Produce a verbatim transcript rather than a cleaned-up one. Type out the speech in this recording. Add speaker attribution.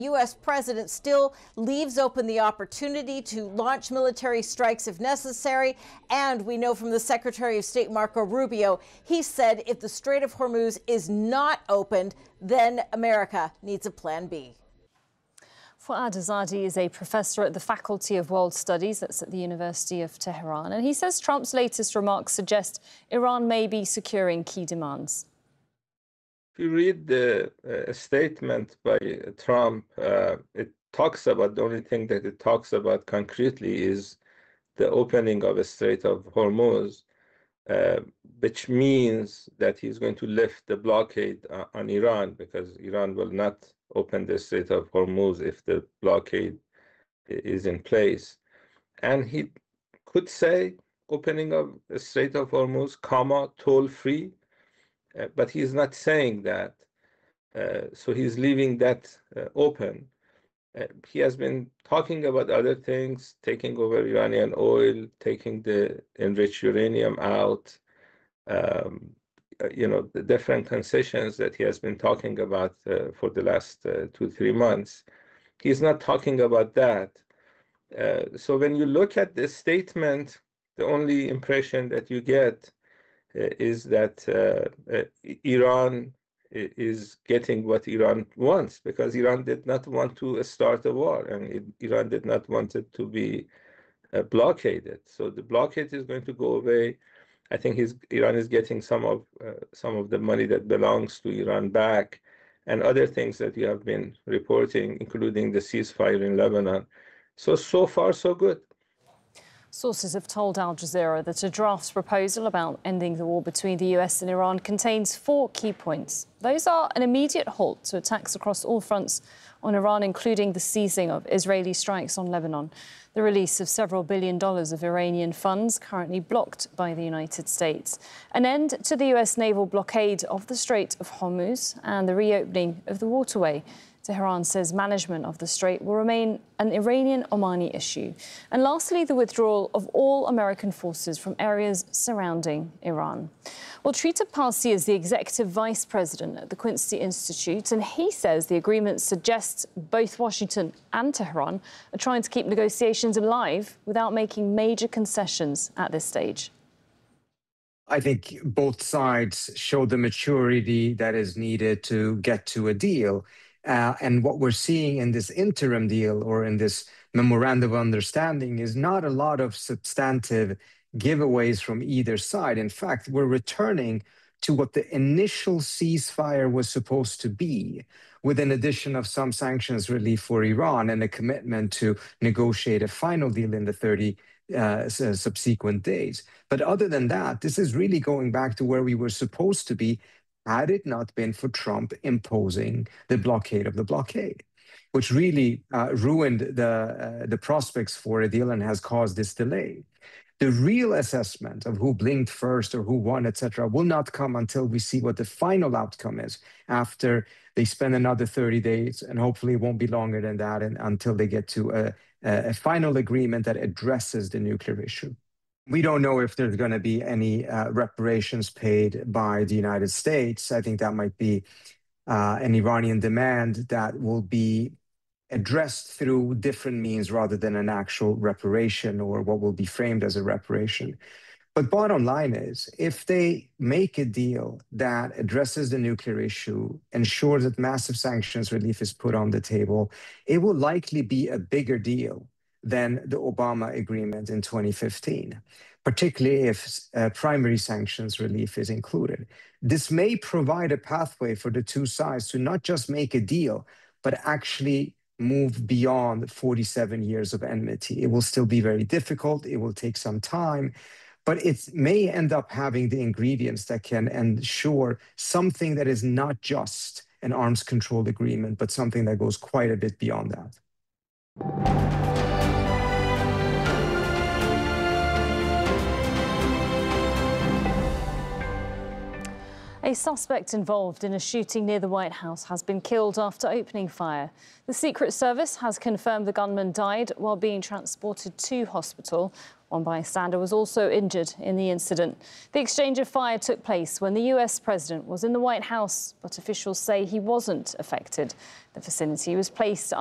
Speaker 1: U S president still leaves open the opportunity to launch military strikes if necessary. And we know from the Secretary of State, Marco Rubio, he said if the Strait of Hormuz is not opened, then America needs a plan B.
Speaker 2: Fouad Azadi is a professor at the Faculty of World Studies, that's at the University of Tehran, and he says Trump's latest remarks suggest Iran may be securing key demands.
Speaker 3: If you read the uh, statement by Trump, uh, it talks about, the only thing that it talks about concretely is the opening of a Strait of Hormuz, uh, which means that he's going to lift the blockade uh, on Iran, because Iran will not open the Strait of Hormuz if the blockade is in place. And he could say opening of the Strait of Hormuz, comma, toll-free, uh, but he's not saying that. Uh, so he's leaving that uh, open. Uh, he has been talking about other things, taking over Iranian oil, taking the enriched uranium out, um, you know, the different concessions that he has been talking about uh, for the last uh, two, three months. He's not talking about that. Uh, so when you look at the statement, the only impression that you get uh, is that uh, uh, Iran is getting what Iran wants, because Iran did not want to start a war, and it, Iran did not want it to be uh, blockaded. So the blockade is going to go away. I think he's, Iran is getting some of uh, some of the money that belongs to Iran back, and other things that you have been reporting, including the ceasefire in Lebanon. So, so far, so good.
Speaker 2: Sources have told Al Jazeera that a draft proposal about ending the war between the U S and Iran contains four key points. Those are an immediate halt to attacks across all fronts on Iran, including the ceasing of Israeli strikes on Lebanon, the release of several billion dollars of Iranian funds currently blocked by the United States, an end to the U S naval blockade of the Strait of Hormuz, and the reopening of the waterway. Tehran says management of the strait will remain an Iranian-Omani issue. And lastly, the withdrawal of all American forces from areas surrounding Iran. Well, Trita Parsi is the executive vice president at the Quincy Institute, and he says the agreement suggests both Washington and Tehran are trying to keep negotiations alive without making major concessions at this stage.
Speaker 4: I think both sides show the maturity that is needed to get to a deal. Uh, and what we're seeing in this interim deal, or in this memorandum of understanding, is not a lot of substantive giveaways from either side. In fact, we're returning to what the initial ceasefire was supposed to be, with an addition of some sanctions relief for Iran and a commitment to negotiate a final deal in the thirty uh, subsequent days. But other than that, this is really going back to where we were supposed to be, had it not been for Trump imposing the blockade of the blockade, which really uh, ruined the, uh, the prospects for a deal and has caused this delay. The real assessment of who blinked first or who won, et cetera, will not come until we see what the final outcome is, after they spend another thirty days, and hopefully it won't be longer than that, and until they get to a, a final agreement that addresses the nuclear issue. We don't know if there's going to be any uh, reparations paid by the United States. I think that might be uh, an Iranian demand that will be addressed through different means rather than an actual reparation, or what will be framed as a reparation. But bottom line is, if they make a deal that addresses the nuclear issue, ensures that massive sanctions relief is put on the table, it will likely be a bigger deal than the Obama agreement in twenty fifteen, particularly if uh, primary sanctions relief is included. This may provide a pathway for the two sides to not just make a deal, but actually move beyond forty-seven years of enmity. It will still be very difficult. It will take some time, but it may end up having the ingredients that can ensure something that is not just an arms control agreement, but something that goes quite a bit beyond that.
Speaker 2: A suspect involved in a shooting near the White House has been killed after opening fire. The Secret Service has confirmed the gunman died while being transported to hospital. One bystander was also injured in the incident. The exchange of fire took place when the U S president was in the White House, but officials say he wasn't affected. The vicinity was placed